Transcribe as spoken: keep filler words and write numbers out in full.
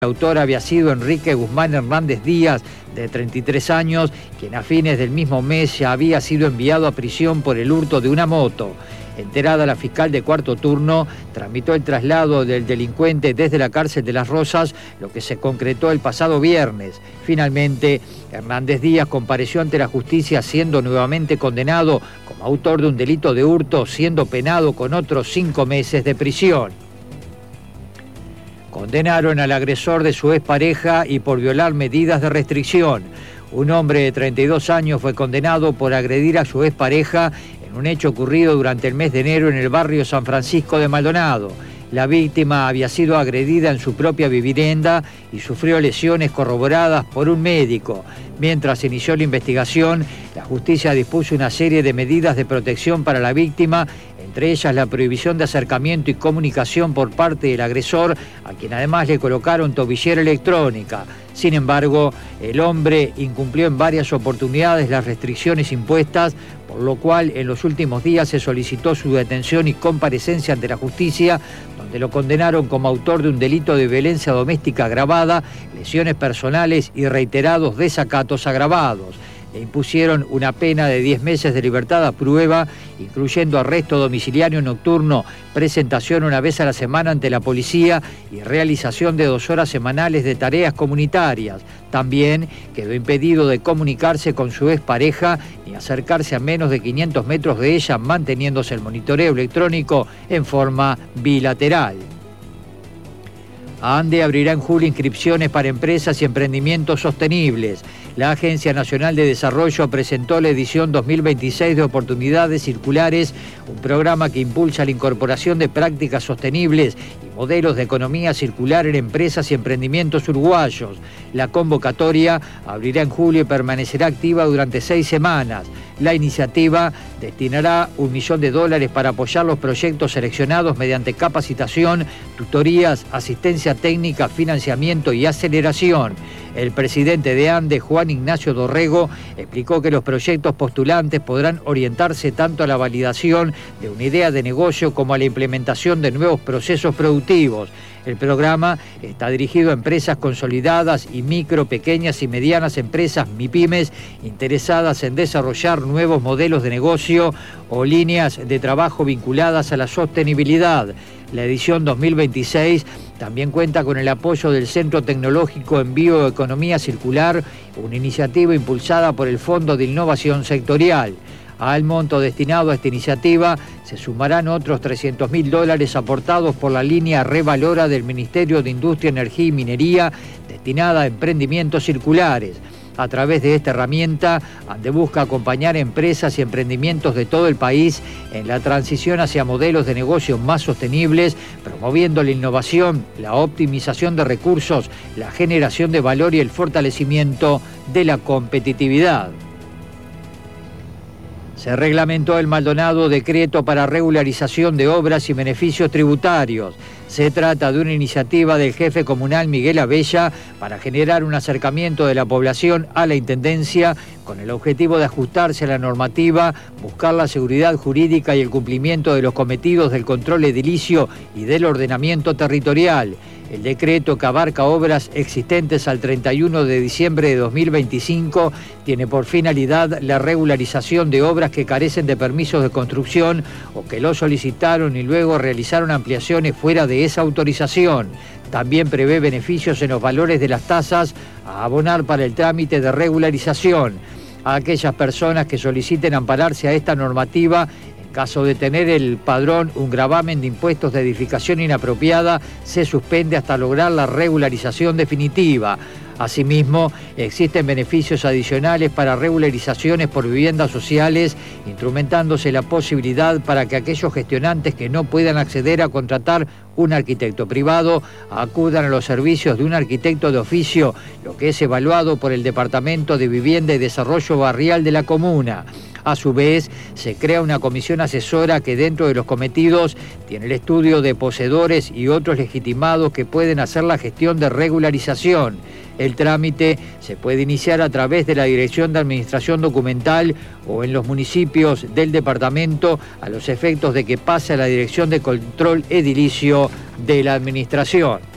El autor había sido Enrique Guzmán Hernández Díaz, de treinta y tres años, quien a fines del mismo mes ya había sido enviado a prisión por el hurto de una moto. Enterada, la fiscal de cuarto turno tramitó el traslado del delincuente desde la cárcel de Las Rosas, lo que se concretó el pasado viernes. Finalmente, Hernández Díaz compareció ante la justicia siendo nuevamente condenado como autor de un delito de hurto, siendo penado con otros cinco meses de prisión. Condenaron al agresor de su expareja y por violar medidas de restricción. Un hombre de treinta y dos años fue condenado por agredir a su expareja en un hecho ocurrido durante el mes de enero en el barrio San Francisco de Maldonado. La víctima había sido agredida en su propia vivienda y sufrió lesiones corroboradas por un médico. Mientras inició la investigación, la justicia dispuso una serie de medidas de protección para la víctima, entre ellas la prohibición de acercamiento y comunicación por parte del agresor, a quien además le colocaron tobillera electrónica. Sin embargo, el hombre incumplió en varias oportunidades las restricciones impuestas, por lo cual en los últimos días se solicitó su detención y comparecencia ante la justicia, donde lo condenaron como autor de un delito de violencia doméstica agravada, lesiones personales y reiterados desacatos agravados. Le impusieron una pena de diez meses de libertad a prueba, incluyendo arresto domiciliario nocturno, presentación una vez a la semana ante la policía y realización de dos horas semanales de tareas comunitarias. También quedó impedido de comunicarse con su expareja ni acercarse a menos de quinientos metros de ella, manteniéndose el monitoreo electrónico en forma bilateral. ANDE abrirá en julio inscripciones para empresas y emprendimientos sostenibles. La Agencia Nacional de Desarrollo presentó la edición dos mil veintiséis de Oportunidades Circulares, un programa que impulsa la incorporación de prácticas sostenibles y modelos de economía circular en empresas y emprendimientos uruguayos. La convocatoria abrirá en julio y permanecerá activa durante seis semanas. La iniciativa destinará un millón de dólares para apoyar los proyectos seleccionados mediante capacitación, tutorías, asistencia técnica, financiamiento y aceleración. El presidente de ANDE, Juan Ignacio Dorrego, explicó que los proyectos postulantes podrán orientarse tanto a la validación de una idea de negocio como a la implementación de nuevos procesos productivos. El programa está dirigido a empresas consolidadas y micro, pequeñas y medianas empresas MIPYMES interesadas en desarrollar nuevos modelos de negocio o líneas de trabajo vinculadas a la sostenibilidad. La edición dos mil veintiséis también cuenta con el apoyo del Centro Tecnológico en Bioeconomía Circular, una iniciativa impulsada por el Fondo de Innovación Sectorial. Al monto destinado a esta iniciativa se sumarán otros trescientos mil dólares aportados por la línea Revalora del Ministerio de Industria, Energía y Minería, destinada a emprendimientos circulares. A través de esta herramienta, ANDE busca acompañar empresas y emprendimientos de todo el país en la transición hacia modelos de negocio más sostenibles, promoviendo la innovación, la optimización de recursos, la generación de valor y el fortalecimiento de la competitividad. Se reglamentó el Maldonado decreto para regularización de obras y beneficios tributarios. Se trata de una iniciativa del jefe comunal Miguel Abella para generar un acercamiento de la población a la Intendencia con el objetivo de ajustarse a la normativa, buscar la seguridad jurídica y el cumplimiento de los cometidos del control edilicio y del ordenamiento territorial. El decreto, que abarca obras existentes al treinta y uno de diciembre de dos mil veinticinco, tiene por finalidad la regularización de obras que carecen de permisos de construcción o que lo solicitaron y luego realizaron ampliaciones fuera de esa autorización. También prevé beneficios en los valores de las tasas a abonar para el trámite de regularización. A aquellas personas que soliciten ampararse a esta normativa, en caso de tener el padrón un gravamen de impuestos de edificación inapropiada, se suspende hasta lograr la regularización definitiva. Asimismo, existen beneficios adicionales para regularizaciones por viviendas sociales, instrumentándose la posibilidad para que aquellos gestionantes que no puedan acceder a contratar un arquitecto privado acudan a los servicios de un arquitecto de oficio, lo que es evaluado por el Departamento de Vivienda y Desarrollo Barrial de la comuna. A su vez, se crea una comisión asesora que dentro de los cometidos tiene el estudio de poseedores y otros legitimados que pueden hacer la gestión de regularización. El trámite se puede iniciar a través de la Dirección de Administración Documental o en los municipios del departamento a los efectos de que pase a la Dirección de Control Edilicio de la Administración.